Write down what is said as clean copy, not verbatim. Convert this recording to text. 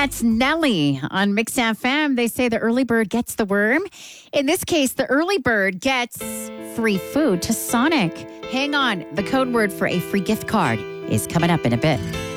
That's Nelly on Mix FM. They say the early bird gets the worm. In this case, the early bird gets free food to Sonic. Hang on. The code word for a free gift card is coming up in a bit.